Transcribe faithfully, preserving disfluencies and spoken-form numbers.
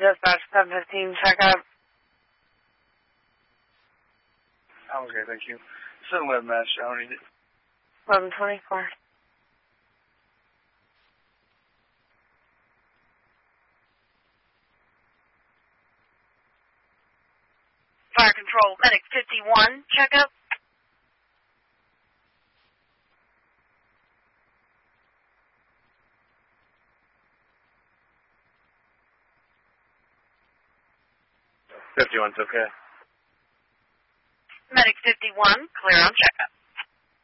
dispatch seven fifteen checkup. Okay, thank you. seven eleven match, I don't need it. eleven twenty-four. Fire control, medic fifty-one, checkup. fifty-one's okay. Medic fifty-one, clear on checkup.